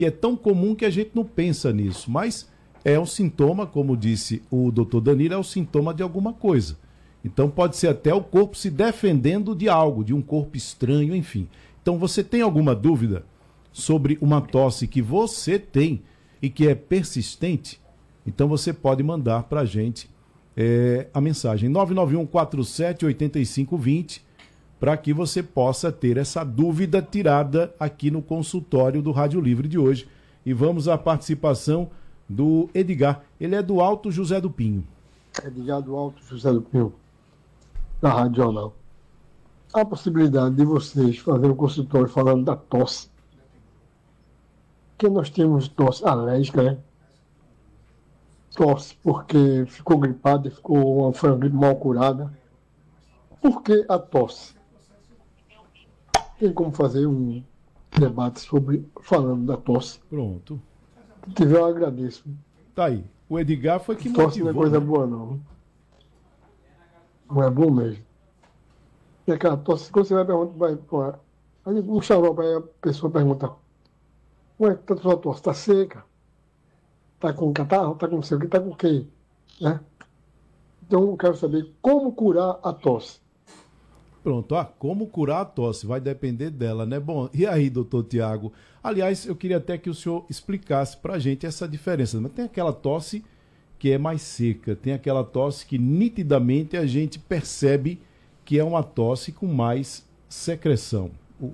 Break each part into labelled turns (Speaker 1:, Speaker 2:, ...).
Speaker 1: E é tão comum que a gente não pensa nisso, mas é um sintoma, como disse o doutor Danilo, é um sintoma de alguma coisa. Então pode ser até o corpo se defendendo de algo, de um corpo estranho, enfim. Então você tem alguma dúvida sobre uma tosse que você tem e que é persistente? Então você pode mandar para a gente a mensagem 991478520 para que você possa ter essa dúvida tirada aqui no consultório do Rádio Livre de hoje. E vamos à participação do Edgar. Ele é do Alto José do Pinho.
Speaker 2: Edgar do Alto José do Pinho, da Rádio Jornal. Há a possibilidade de vocês fazerem um consultório falando da tosse. Porque nós temos tosse alérgica, né? Tosse porque ficou gripada, foi uma gripe mal curada. Por que a tosse? Tem como fazer um debate falando da tosse.
Speaker 1: Pronto.
Speaker 2: Se tiver, eu agradeço.
Speaker 1: Tá aí. O Edgar foi que
Speaker 2: tosse
Speaker 1: motivou.
Speaker 2: Não é coisa boa, não. Não é bom mesmo. E aquela tosse, quando você vai perguntar, aí um xarope, aí a pessoa pergunta: ué, tá sua tosse? Tá seca? Tá com catarro? Tá com não sei o que? Tá com o quê? Né? Então eu quero saber como curar a tosse.
Speaker 1: Pronto, como curar a tosse, vai depender dela, né? Bom, e aí, doutor Tiago? Aliás, eu queria até que o senhor explicasse pra gente essa diferença. Mas tem aquela tosse que é mais seca, tem aquela tosse que nitidamente a gente percebe que é uma tosse com mais secreção.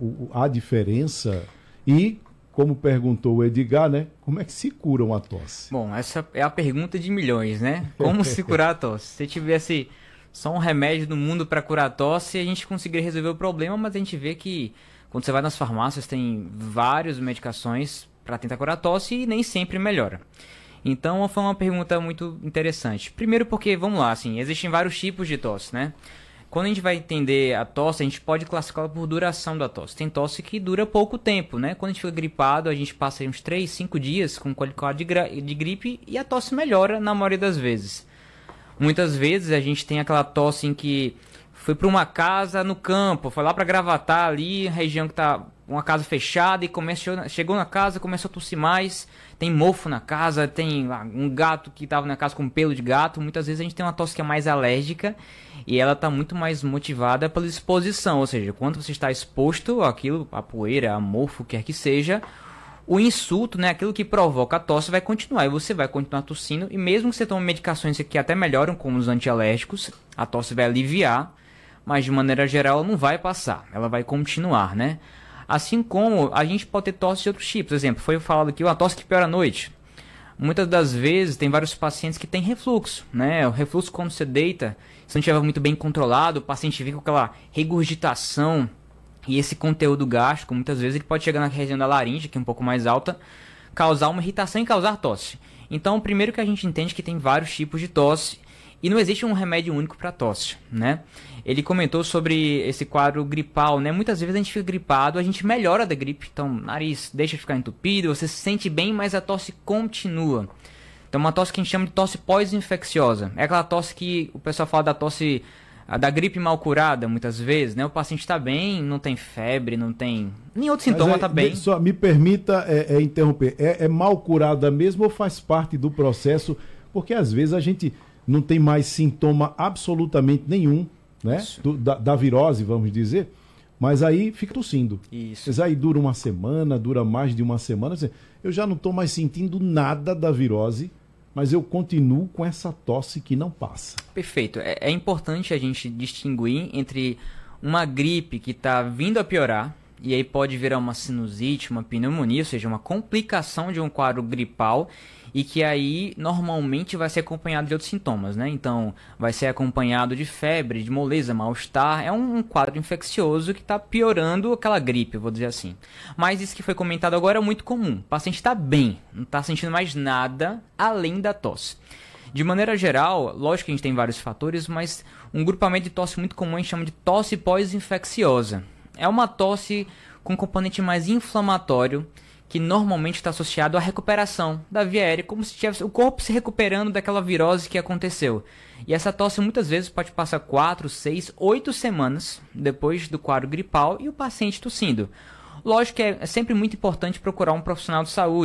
Speaker 1: A diferença e, como perguntou o Edgar, né? Como é que se cura uma tosse?
Speaker 3: Bom, essa é a pergunta de milhões, né? Como se curar a tosse? Se tivesse só um remédio no mundo para curar a tosse, a gente conseguiria resolver o problema, mas a gente vê que quando você vai nas farmácias tem várias medicações para tentar curar a tosse e nem sempre melhora. Então foi uma pergunta muito interessante. Primeiro porque, vamos lá, assim, existem vários tipos de tosse, né? Quando a gente vai entender a tosse, a gente pode classificá-la por duração da tosse. Tem tosse que dura pouco tempo, né? Quando a gente fica gripado, a gente passa uns 3, 5 dias com quadro de gripe e a tosse melhora na maioria das vezes. Muitas vezes a gente tem aquela tosse em que foi para uma casa no campo, foi lá para Gravatá, ali, região que tá uma casa fechada e chegou na casa, começou a tossir mais, tem mofo na casa, tem um gato que estava na casa com pelo de gato. Muitas vezes a gente tem uma tosse que é mais alérgica e ela está muito mais motivada pela exposição, ou seja, quando você está exposto àquilo, a poeira, a mofo, quer que seja, o insulto, né, aquilo que provoca a tosse vai continuar e você vai continuar tossindo, e mesmo que você tome medicações que até melhoram, como os antialérgicos, a tosse vai aliviar, mas de maneira geral ela não vai passar, ela vai continuar, né? Assim como a gente pode ter tosse de outros tipos. Por exemplo, foi falado aqui uma tosse que piora à noite. Muitas das vezes tem vários pacientes que têm refluxo, né? O refluxo, quando você deita, se não estiver muito bem controlado, o paciente fica com aquela regurgitação. E esse conteúdo gástrico, muitas vezes, ele pode chegar na região da laringe, que é um pouco mais alta, causar uma irritação e causar tosse. Então, primeiro que a gente entende que tem vários tipos de tosse e não existe um remédio único para tosse, né? Ele comentou sobre esse quadro gripal, né? Muitas vezes a gente fica gripado, a gente melhora da gripe, então o nariz deixa de ficar entupido, você se sente bem, mas a tosse continua. Então, uma tosse que a gente chama de tosse pós-infecciosa. É aquela tosse que o pessoal fala da tosse da gripe mal curada, muitas vezes, né? O paciente está bem, não tem febre, não tem nenhum outro sintoma, está bem.
Speaker 1: Só me permita interromper. É mal curada mesmo ou faz parte do processo? Porque às vezes a gente não tem mais sintoma absolutamente nenhum, né? Da virose, vamos dizer, mas aí fica tossindo.
Speaker 3: Isso.
Speaker 1: Mas aí dura uma semana, dura mais de uma semana. Eu já não estou mais sentindo nada da virose, mas eu continuo com essa tosse que não passa.
Speaker 3: Perfeito. É importante a gente distinguir entre uma gripe que está vindo a piorar, e aí pode virar uma sinusite, uma pneumonia, ou seja, uma complicação de um quadro gripal, e que aí normalmente vai ser acompanhado de outros sintomas, né? Então, vai ser acompanhado de febre, de moleza, mal-estar. É um quadro infeccioso que está piorando aquela gripe, vou dizer assim. Mas isso que foi comentado agora é muito comum. O paciente está bem, não está sentindo mais nada além da tosse. De maneira geral, lógico que a gente tem vários fatores, mas um grupamento de tosse muito comum a gente chama de tosse pós-infecciosa. É uma tosse com componente mais inflamatório, que normalmente está associado à recuperação da via aérea, como se tivesse o corpo se recuperando daquela virose que aconteceu. E essa tosse muitas vezes pode passar 4, 6, 8 semanas depois do quadro gripal e o paciente tossindo. Lógico que é sempre muito importante procurar um profissional de saúde.